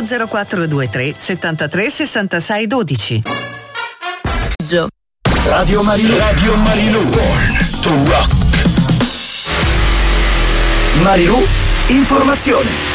0423 73 66 12. Radio Marilù. Radio Marilù. Born to rock. Marilù, informazione.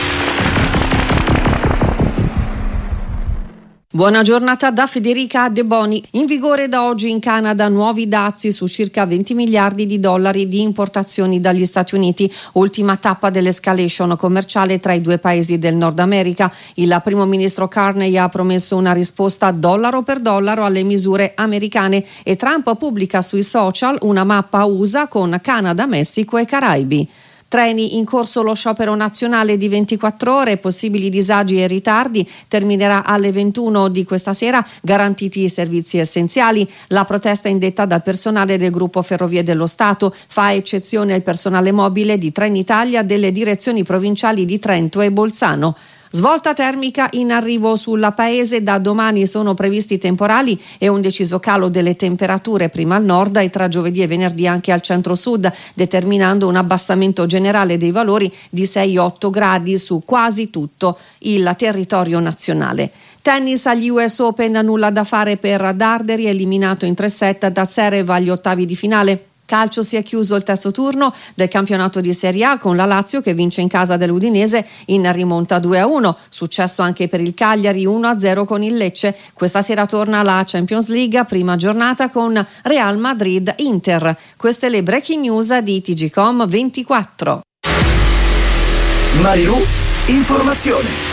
Buona giornata da Federica De Boni. In vigore da oggi in Canada nuovi dazi su circa 20 miliardi di dollari di importazioni dagli Stati Uniti, ultima tappa dell'escalation commerciale tra i due paesi del Nord America. Il primo ministro Carney ha promesso una risposta dollaro per dollaro alle misure americane e Trump pubblica sui social una mappa USA con Canada, Messico e Caraibi. Treni in corso lo sciopero nazionale di 24 ore, possibili disagi e ritardi, terminerà alle 21 di questa sera, garantiti i servizi essenziali. La protesta indetta dal personale del gruppo Ferrovie dello Stato fa eccezione al personale mobile di Trenitalia delle direzioni provinciali di Trento e Bolzano. Svolta termica in arrivo sulla Paese, da domani sono previsti temporali e un deciso calo delle temperature prima al nord e tra giovedì e venerdì anche al centro-sud, determinando un abbassamento generale dei valori di 6-8 gradi su quasi tutto il territorio nazionale. Tennis agli US Open, nulla da fare per Darderi, eliminato in 3 set da Zverev agli ottavi di finale. Calcio, si è chiuso il terzo turno del campionato di Serie A con la Lazio che vince in casa dell'Udinese in rimonta 2-1. Successo anche per il Cagliari 1-0 con il Lecce. Questa sera torna la Champions League, prima giornata con Real Madrid-Inter. Queste le breaking news di TGcom 24. Marilù, informazione.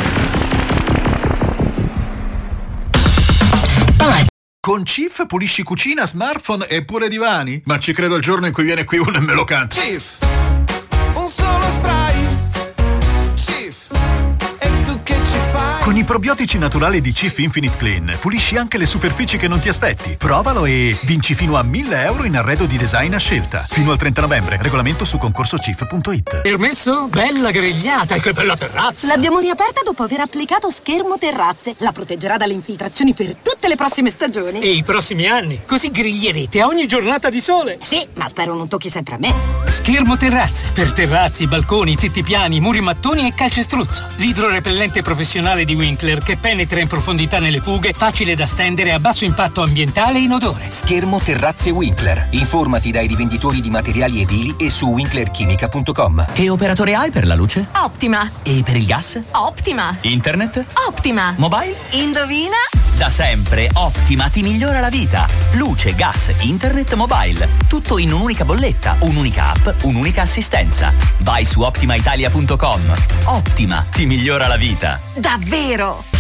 Con Cif pulisci cucina, smartphone e pure divani? Ma ci credo il giorno in cui viene qui uno e me lo canta. Cif, un solo spray. Cif, e tu che ci fai? Con i probiotici naturali di Cif Infinite Clean pulisci anche le superfici che non ti aspetti. Provalo e vinci fino a €1.000 in arredo di design a scelta. Fino al 30 novembre. Regolamento su concorsocif.it. Permesso? Bella grigliata e che bella terrazza! L'abbiamo riaperta dopo aver applicato Schermo Terrazze. La proteggerà dalle infiltrazioni per tutte le prossime stagioni. E i prossimi anni. Così griglierete a ogni giornata di sole. Sì, ma spero non tocchi sempre a me. Schermo Terrazze. Per terrazzi, balconi, tetti piani, muri mattoni e calcestruzzo. L'idrorepellente professionale di Winkler che penetra in profondità nelle fughe, facile da stendere, a basso impatto ambientale e inodore. Schermo Terrazze Winkler. Informati dai rivenditori di materiali edili e su winklerchimica.com. Che operatore hai per la luce? Optima. E per il gas? Optima. Internet? Optima. Mobile? Indovina? Da sempre Optima ti migliora la vita. Luce, gas, internet, mobile. Tutto in un'unica bolletta, un'unica app, un'unica assistenza. Vai su optimaitalia.com. Optima ti migliora la vita. Davvero?